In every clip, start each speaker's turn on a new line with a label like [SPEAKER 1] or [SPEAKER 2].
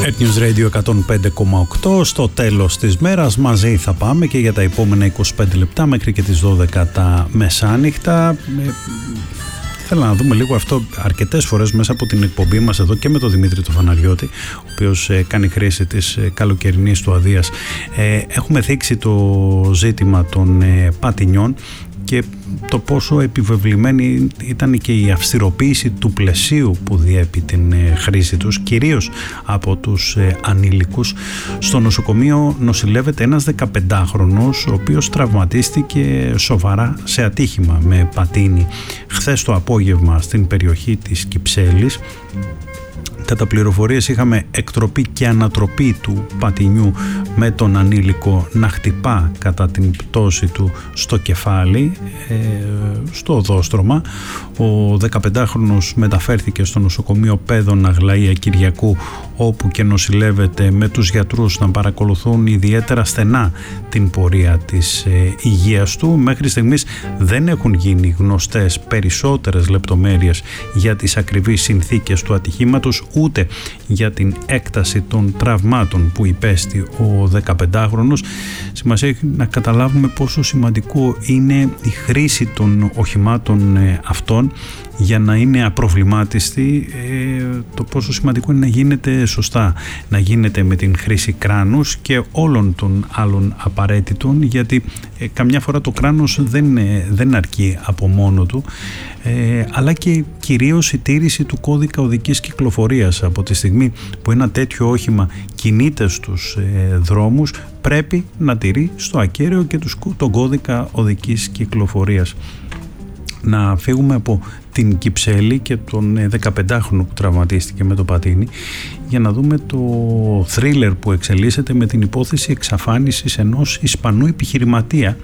[SPEAKER 1] News Radio 105,8. Στο τέλος της μέρας μαζί θα πάμε και για τα επόμενα 25 λεπτά μέχρι και τις 12 τα μεσάνυχτα. Θέλω να δούμε λίγο αυτό αρκετές φορές μέσα από την εκπομπή μας εδώ και με τον Δημήτρη τον Φαναριώτη, ο οποίος κάνει χρήση της καλοκαιρινής του αδείας. Έχουμε θίξει το ζήτημα των πατινιών και το πόσο επιβεβλημένη ήταν και η αυστηροποίηση του πλαισίου που διέπει την χρήση τους, κυρίως από τους ανήλικους. Στο νοσοκομείο νοσηλεύεται ένας 15χρονος, ο οποίος τραυματίστηκε σοβαρά σε ατύχημα με πατίνι χθες το απόγευμα στην περιοχή της Κυψέλης. Κατά πληροφορίες είχαμε εκτροπή και ανατροπή του πατινιού με τον ανήλικο να χτυπά κατά την πτώση του στο κεφάλι, στο οδόστρωμα. Ο 15χρονος μεταφέρθηκε στο νοσοκομείο Παίδων Αγλαία Κυριακού, όπου και νοσηλεύεται με τους γιατρούς να παρακολουθούν ιδιαίτερα στενά την πορεία της υγείας του. Μέχρι στιγμής δεν έχουν γίνει γνωστές περισσότερες λεπτομέρειες για τις ακριβείς συνθήκες του ατυχήματος, ούτε για την έκταση των τραυμάτων που υπέστη ο 15χρονος. Σημασία έχει να καταλάβουμε πόσο σημαντικό είναι η χρήση των οχημάτων αυτών για να είναι απροβλημάτιστη, το πόσο σημαντικό είναι να γίνεται σωστά, να γίνεται με την χρήση κράνους και όλων των άλλων απαραίτητων, γιατί καμιά φορά το κράνος δεν αρκεί από μόνο του, αλλά και κυρίως η τήρηση του κώδικα οδικής κυκλοφορίας. Από τη στιγμή που ένα τέτοιο όχημα κινείται στους δρόμους, πρέπει να τηρεί στο ακέραιο και τον κώδικα οδικής κυκλοφορίας. Να φύγουμε από την Κυψέλη και τον 15χρονο που τραυματίστηκε με το πατίνι για να δούμε το θρίλερ που εξελίσσεται με την υπόθεση εξαφάνισης ενός Ισπανού επιχειρηματία.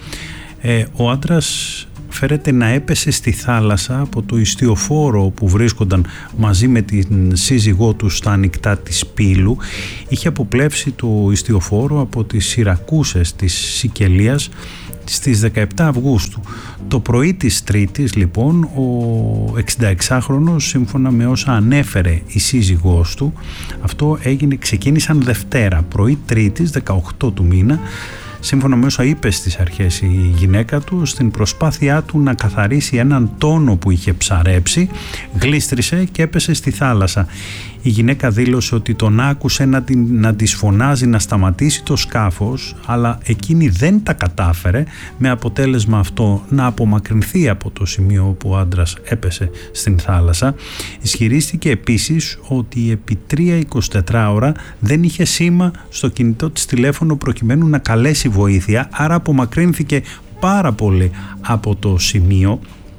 [SPEAKER 1] Ο άντρας φέρεται να έπεσε στη θάλασσα από το ιστιοφόρο που βρίσκονταν μαζί με την σύζυγό του στα ανοιχτά της Πύλου. Είχε αποπλέψει το ιστιοφόρο από τις Σιρακούσες της Σικελίας στις 17 Αυγούστου. Το πρωί της Τρίτης, λοιπόν, ο 66χρονος, σύμφωνα με όσα ανέφερε η σύζυγός του, αυτό ξεκίνησαν Δευτέρα, πρωί Τρίτης, 18 του μήνα. Σύμφωνα με όσα είπε στις αρχές η γυναίκα του, στην προσπάθειά του να καθαρίσει έναν τόνο που είχε ψαρέψει, γλίστρισε και έπεσε στη θάλασσα. Η γυναίκα δήλωσε ότι τον άκουσε να της φωνάζει να σταματήσει το σκάφος, αλλά εκείνη δεν τα κατάφερε, με αποτέλεσμα αυτό να απομακρυνθεί από το σημείο όπου ο άντρας έπεσε στην θάλασσα. Ισχυρίστηκε επίσης ότι επί 3-24 ώρα δεν είχε σήμα στο κινητό της τηλέφωνο προκειμένου να καλέσει βοήθεια, άρα απομακρύνθηκε πάρα πολύ από το σημείο.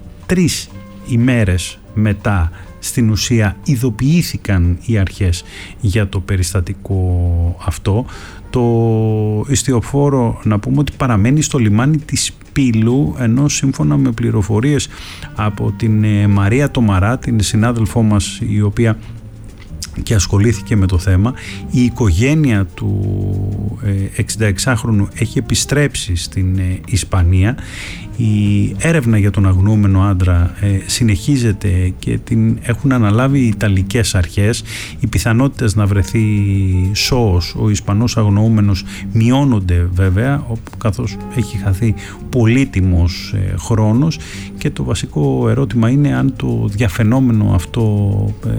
[SPEAKER 1] 3 ημέρες μετά, στην ουσία, ειδοποιήθηκαν οι αρχές για το περιστατικό αυτό. Το ιστιοφόρο, να πούμε ότι παραμένει στο λιμάνι της Πύλου, ενώ σύμφωνα με πληροφορίες από την Μαρία Τομαρά, την συνάδελφό μας, η οποία και ασχολήθηκε με το θέμα, η οικογένεια του 66χρονου έχει επιστρέψει στην Ισπανία. Η έρευνα για τον αγνοούμενο άντρα συνεχίζεται και την έχουν αναλάβει οι Ιταλικές αρχές. Οι πιθανότητες να βρεθεί σώος ο Ισπανός αγνοούμενος μειώνονται βέβαια, καθώς έχει χαθεί πολύτιμος χρόνος, και το βασικό ερώτημα είναι αν το διαφαινόμενο αυτό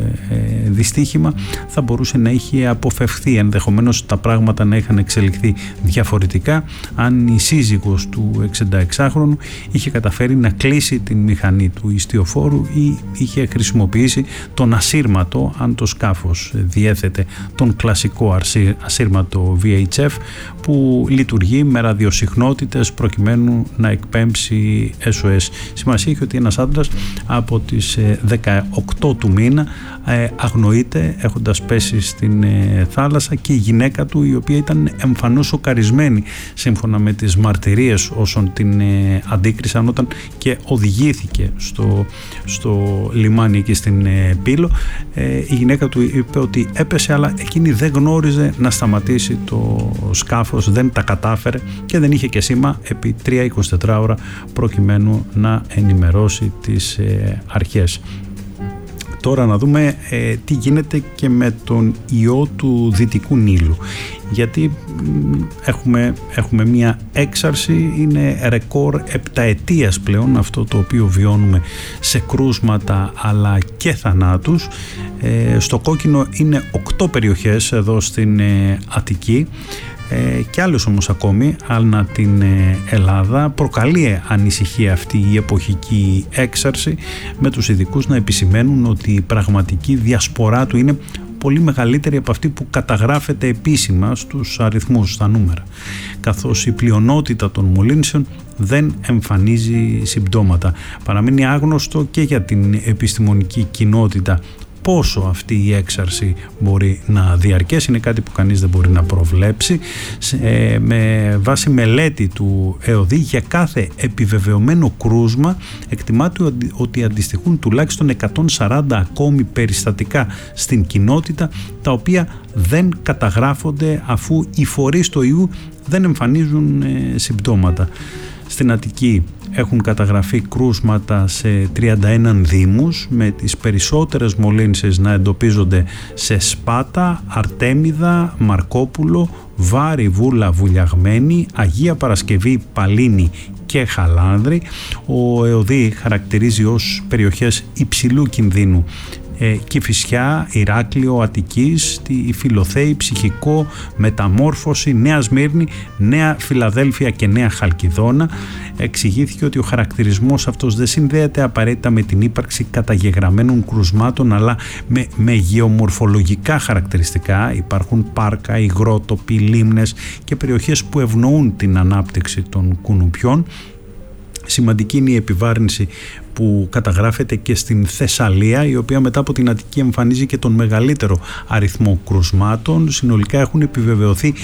[SPEAKER 1] δυστύχημα θα μπορούσε να είχε αποφευχθεί, ενδεχομένως τα πράγματα να είχαν εξελιχθεί διαφορετικά αν η σύζυγος του 66χρονου είχε καταφέρει να κλείσει την μηχανή του ιστιοφόρου ή είχε χρησιμοποιήσει τον ασύρματο, αν το σκάφος διέθετε τον κλασικό ασύρματο VHF που λειτουργεί με ραδιοσυχνότητες προκειμένου να εκπέμψει SOS. Σημασία έχει ότι ένας άντρας από τις 18 του μήνα αγνοείται έχοντας πέσει στην θάλασσα, και η γυναίκα του, η οποία ήταν εμφανώς σοκαρισμένη σύμφωνα με τις μαρτυρίες όσων την αντίκρισαν όταν και οδηγήθηκε στο λιμάνι εκεί στην Πύλο. Η γυναίκα του είπε ότι έπεσε, αλλά εκείνη δεν γνώριζε να σταματήσει το σκάφος, δεν τα κατάφερε και δεν είχε και σήμα επί 3-24 ώρα προκειμένου να ενημερώσει τις αρχές. Τώρα να δούμε τι γίνεται και με τον ιό του Δυτικού Νείλου, γιατί έχουμε μια έξαρση, είναι ρεκόρ επταετίας πλέον αυτό το οποίο βιώνουμε σε κρούσματα αλλά και θανάτους. Στο κόκκινο είναι 8 περιοχές εδώ στην Αττική και άλλες όμως ακόμη ανά την Ελλάδα. Προκαλεί ανησυχία αυτή η εποχική έξαρση, με τους ειδικούς να επισημαίνουν ότι η πραγματική διασπορά του είναι πολύ μεγαλύτερη από αυτή που καταγράφεται επίσημα στους αριθμούς, στα νούμερα, καθώς η πλειονότητα των μολύνσεων δεν εμφανίζει συμπτώματα. Παραμένει άγνωστο και για την επιστημονική κοινότητα πόσο αυτή η έξαρση μπορεί να διαρκέσει. Είναι κάτι που κανείς δεν μπορεί να προβλέψει. Με βάση μελέτη του ΕΟΔΗ, για κάθε επιβεβαιωμένο κρούσμα εκτιμάται ότι αντιστοιχούν τουλάχιστον 140 ακόμη περιστατικά στην κοινότητα, τα οποία δεν καταγράφονται αφού οι φορείς του ιού δεν εμφανίζουν συμπτώματα. Στην Αττική έχουν καταγραφεί κρούσματα σε 31 δήμους, με τις περισσότερες μολύνσεις να εντοπίζονται σε Σπάτα, Αρτέμιδα, Μαρκόπουλο, Βάρη, Βούλα, Βουλιαγμένη, Αγία Παρασκευή, Παλίνη και Χαλάνδρη. Ο ΕΟΔΗ χαρακτηρίζει ως περιοχές υψηλού κινδύνου Κηφισιά, Ηράκλειο, Αττικής, τη Φιλοθέη, Ψυχικό, Μεταμόρφωση, Νέα Σμύρνη, Νέα Φιλαδέλφια και Νέα Χαλκιδόνα. Εξηγήθηκε ότι ο χαρακτηρισμός αυτός δεν συνδέεται απαραίτητα με την ύπαρξη καταγεγραμμένων κρουσμάτων, αλλά με γεωμορφολογικά χαρακτηριστικά. Υπάρχουν πάρκα, υγρότοποι, λίμνες και περιοχές που ευνοούν την ανάπτυξη των κουνουπιών. Σημαντική είναι η επιβάρυνση που καταγράφεται και στην Θεσσαλία, η οποία μετά από την Αττική εμφανίζει και τον μεγαλύτερο αριθμό κρουσμάτων. Συνολικά έχουν επιβεβαιωθεί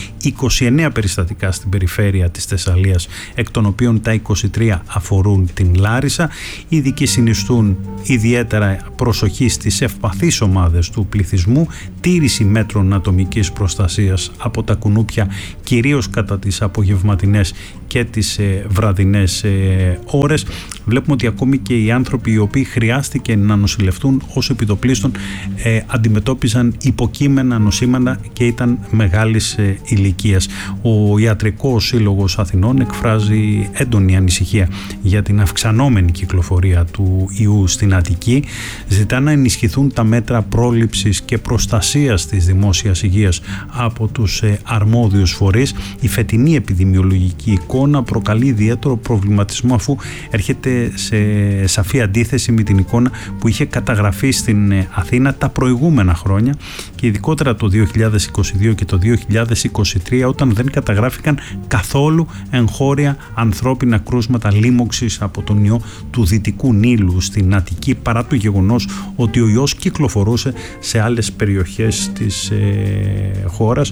[SPEAKER 1] 29 περιστατικά στην περιφέρεια της Θεσσαλίας, εκ των οποίων τα 23 αφορούν την Λάρισα. Οι ειδικοί συνιστούν ιδιαίτερα προσοχή στις ευπαθείς ομάδες του πληθυσμού, τήρηση μέτρων ατομικής προστασίας από τα κουνούπια, κυρίως κατά τις απογευματινές και τις βραδινές ώρες. Βλέπουμε ότι ακόμη και οι άνθρωποι οι οποίοι χρειάστηκε να νοσηλευτούν ως επιτοπλίστων αντιμετώπιζαν υποκείμενα νοσήματα και ήταν μεγάλης ηλικίας. Ο Ιατρικός Σύλλογος Αθηνών εκφράζει έντονη ανησυχία για την αυξανόμενη κυκλοφορία του ιού στην Αττική. Ζητά να ενισχυθούν τα μέτρα πρόληψης και προστασίας της δημόσιας υγείας από τους αρμόδιους φορείς. Η φετινή επιδημιολογική εικόνα προκαλεί ιδιαίτερο προβληματισμό, αφού έρχεται σε σαφή αντίθεση με την εικόνα που είχε καταγραφεί στην Αθήνα τα προηγούμενα χρόνια και ειδικότερα το 2022 και το 2023, όταν δεν καταγράφηκαν καθόλου εγχώρια ανθρώπινα κρούσματα λίμωξης από τον ιό του Δυτικού Νείλου στην Αττική, παρά το γεγονός ότι ο ιός κυκλοφορούσε σε άλλες περιοχές της χώρας.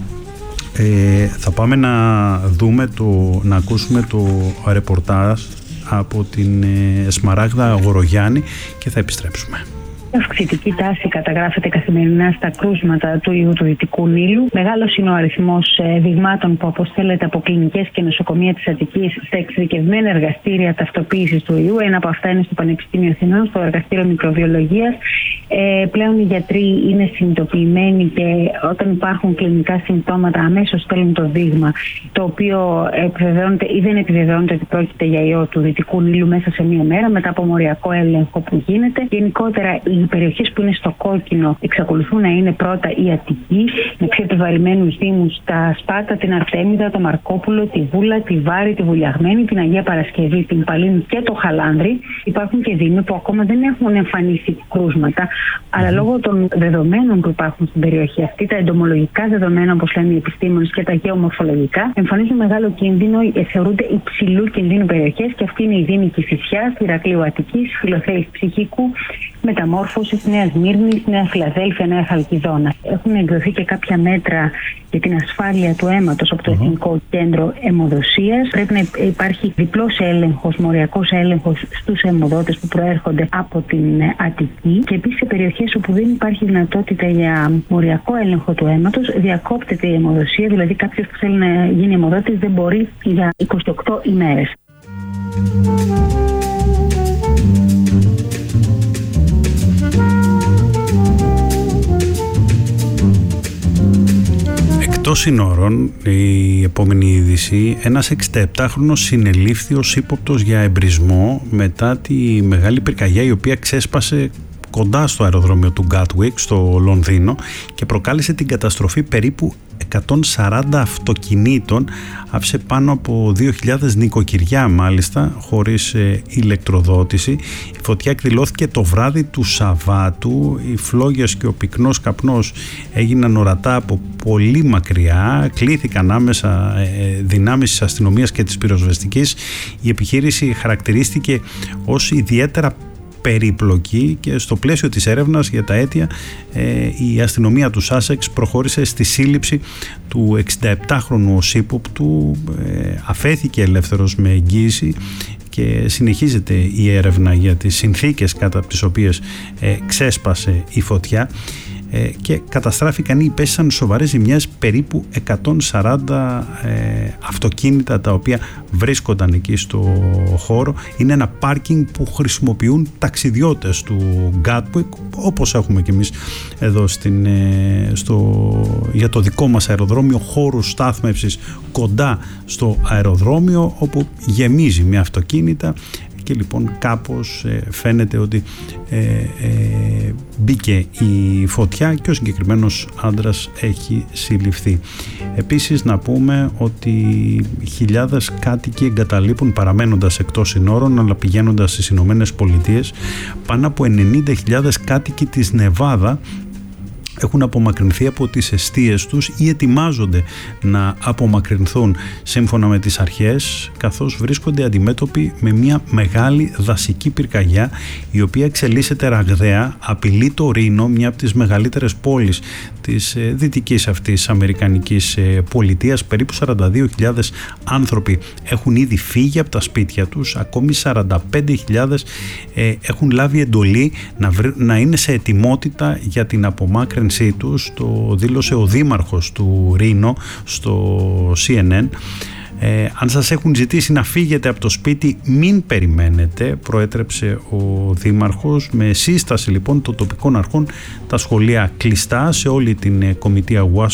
[SPEAKER 1] Θα πάμε να ακούσουμε το ρεπορτάζ από την Σμαράγδα Γορογιάννη και θα επιστρέψουμε.
[SPEAKER 2] Αυξητική τάση καταγράφεται καθημερινά στα κρούσματα του ιού του Δυτικού Νείλου. Μεγάλος είναι ο αριθμός δειγμάτων που αποστέλλεται από κλινικές και νοσοκομεία της Αττικής στα εξειδικευμένα εργαστήρια ταυτοποίησης του ιού. Ένα από αυτά είναι στο Πανεπιστήμιο Αθηνών, στο εργαστήριο μικροβιολογίας. Πλέον οι γιατροί είναι συνειδητοποιημένοι και όταν υπάρχουν κλινικά συμπτώματα αμέσως στέλνουν το δείγμα, το οποίο επιβεβαιώνεται ή δεν επιβεβαιώνεται ότι πρόκειται για ιό του Δυτικού Νείλου μέσα σε μία μέρα, μετά από μοριακό έλεγχο που γίνεται. Γενικότερα, οι περιοχές που είναι στο κόκκινο εξακολουθούν να είναι πρώτα η Αττική, με πιο επιβαρημένους δήμους, τα Σπάτα, την Αρτέμιδα, το Μαρκόπουλο, τη Βούλα, τη Βάρη, τη Βουλιαγμένη, την Αγία Παρασκευή, την Παλίνη και το Χαλάνδρη. Υπάρχουν και δήμοι που ακόμα δεν έχουν εμφανίσει κρούσματα, αλλά λόγω των δεδομένων που υπάρχουν στην περιοχή αυτή, τα εντομολογικά δεδομένα, όπως λένε οι επιστήμονες, και τα γεωμορφολογικά, εμφανίζουν μεγάλο κίνδυνο, θεωρούνται υψηλού κινδύνου περιοχές, και αυτή είναι η δήμη Κηφισιάς, Ηρακλείου Αττικής, Φιλοθέης Ψυχικού, Μεταμόρφωσης, Νέα Σμύρνης, Νέα Φιλαδέλφια, Νέα Χαλκιδόνα. Έχουν εκδοθεί και κάποια μέτρα για την ασφάλεια του αίματος από το Εθνικό Κέντρο Αιμοδοσίας. Πρέπει να υπάρχει διπλός έλεγχος, μοριακός έλεγχος στους αιμοδότες που προέρχονται από την Αττική. Και επίσης σε περιοχές όπου δεν υπάρχει δυνατότητα για μοριακό έλεγχο του αίματος, διακόπτεται η αιμοδοσία, δηλαδή κάποιος που θέλει να γίνει αιμοδότης δεν μπορεί για 28 ημέρες.
[SPEAKER 1] Εκτός συνόρων, η επόμενη είδηση, ένας 67χρονος συνελήφθη ως ύποπτος για εμπρισμό μετά τη μεγάλη πυρκαγιά η οποία ξέσπασε κοντά στο αεροδρόμιο του Gatwick στο Λονδίνο και προκάλεσε την καταστροφή περίπου 140 αυτοκινήτων, άφησε πάνω από 2.000 νοικοκυριά μάλιστα χωρίς ηλεκτροδότηση. Η φωτιά εκδηλώθηκε το βράδυ του Σαββάτου, οι φλόγες και ο πυκνός καπνός έγιναν ορατά από πολύ μακριά, κλήθηκαν άμεσα δυνάμεις της αστυνομίας και της πυροσβεστικής. Η επιχείρηση χαρακτηρίστηκε ως ιδιαίτερα περίπλοκη και στο πλαίσιο της έρευνας για τα αίτια η αστυνομία του Σάσεξ προχώρησε στη σύλληψη του 67χρονου ως ύποπτου, αφέθηκε ελεύθερος με εγγύηση και συνεχίζεται η έρευνα για τις συνθήκες κατά τις οποίες ξέσπασε η φωτιά και καταστράφηκαν ή υπέστησαν σοβαρές ζημιές περίπου 140 αυτοκίνητα τα οποία βρίσκονταν εκεί στο χώρο. Είναι ένα πάρκινγκ που χρησιμοποιούν ταξιδιώτες του Gatwick, όπως έχουμε και εμείς εδώ για το δικό μας αεροδρόμιο, χώρους στάθμευσης κοντά στο αεροδρόμιο όπου γεμίζει με αυτοκίνητα. Και λοιπόν κάπως φαίνεται ότι μπήκε η φωτιά και ο συγκεκριμένος άντρας έχει συλληφθεί. Επίσης να πούμε ότι χιλιάδες κάτοικοι εγκαταλείπουν παραμένοντας εκτός συνόρων αλλά πηγαίνοντας στις Ηνωμένες Πολιτείες. Πάνω από 90.000 κάτοικοι της Νεβάδα έχουν απομακρυνθεί από τις εστίες τους ή ετοιμάζονται να απομακρυνθούν σύμφωνα με τις αρχές, καθώς βρίσκονται αντιμέτωποι με μια μεγάλη δασική πυρκαγιά η οποία εξελίσσεται ραγδαία, απειλεί το Ρήνο, μια από τις μεγαλύτερες πόλεις της δυτικής αυτής αμερικανικής πολιτείας. Περίπου 42.000 άνθρωποι έχουν ήδη φύγει από τα σπίτια τους, ακόμη 45.000 έχουν λάβει εντολή να είναι σε ετοιμότητα για την απομάκρυνσή τους. Το δήλωσε ο δήμαρχος του Ρήνο στο CNN. Αν σας έχουν ζητήσει να φύγετε από το σπίτι, μην περιμένετε, προέτρεψε ο δήμαρχος, με σύσταση λοιπόν των τοπικών αρχών τα σχολεία κλειστά σε όλη την κομιτεία Washington